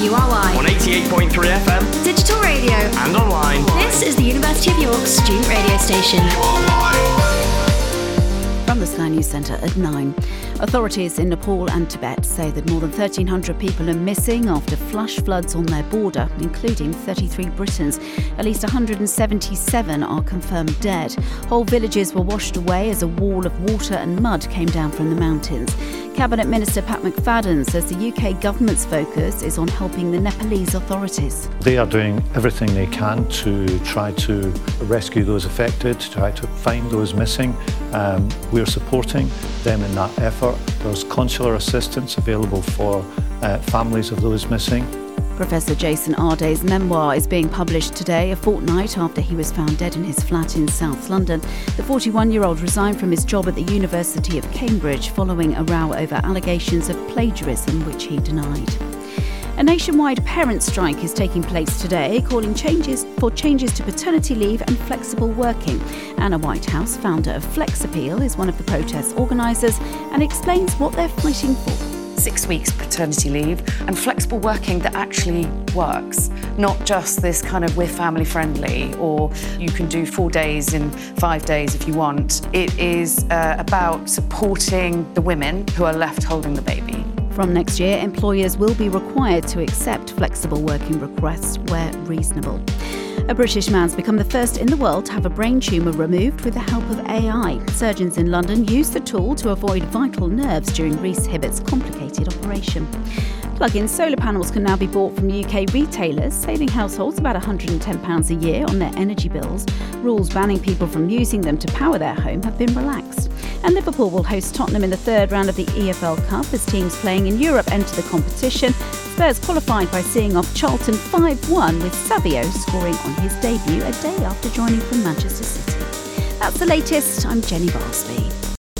WRY. On 88.3 FM. Digital radio. And online. This is the University of York student radio station. From the Sky News Centre at 9. Authorities in Nepal and Tibet say that more than 1,300 people are missing after flash floods on their border, including 33 Britons. At least 177 are confirmed dead. Whole villages were washed away as a wall of water and mud came down from the mountains. Cabinet Minister Pat McFadden says the UK government's focus is on helping the Nepalese authorities. They are doing everything they can to try to rescue those affected, to try to find those missing. We're supporting them in that effort. There's consular assistance available for families of those missing. Professor Jason Arday's memoir is being published today, a fortnight after he was found dead in his flat in South London. The 41-year-old resigned from his job at the University of Cambridge following a row over allegations of plagiarism, which he denied. A nationwide parent strike is taking place today, calling changes to paternity leave and flexible working. Anna Whitehouse, founder of Flex Appeal, is one of the protest organisers and explains what they're fighting for. 6 weeks paternity leave and flexible working that actually works, not just this kind of we're family friendly or you can do 4 days in 5 days if you want. It is about supporting the women who are left holding the baby. From next year, employers will be required to accept flexible working requests where reasonable. A British man's become the first in the world to have a brain tumour removed with the help of AI. Surgeons in London used the tool to avoid vital nerves during Rhys Hibbett's complicated operation. Plug-in solar panels can now be bought from UK retailers, saving households about £110 a year on their energy bills. Rules banning people from using them to power their home have been relaxed. And Liverpool will host Tottenham in the third round of the EFL Cup as teams playing in Europe enter the competition. Spurs qualified by seeing off Charlton 5-1 with Savio scoring on his debut a day after joining from Manchester City. That's the latest. I'm Jenny Barsby.